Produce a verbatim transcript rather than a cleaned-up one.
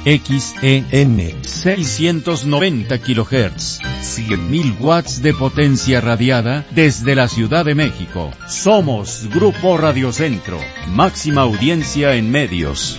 X E M seiscientos noventa kilohertz, cien mil watts de potencia radiada desde la Ciudad de México. Somos Grupo Radio Centro, máxima audiencia en medios.